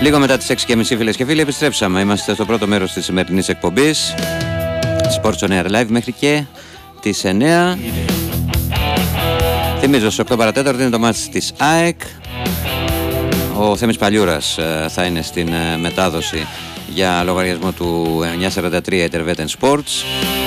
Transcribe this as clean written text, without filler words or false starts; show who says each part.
Speaker 1: Λίγο μετά τις 6:30, φίλες και φίλοι, επιστρέψαμε. Είμαστε στο πρώτο μέρος της σημερινής εκπομπής Sports on Air Live μέχρι και τις 9. Θυμίζω, στις 8 παρατέταρτο είναι το μάτς της ΑΕΚ. Ο Θέμης Παλιούρας θα είναι στην μετάδοση για λογαριασμό του 943 Intervetten Sports.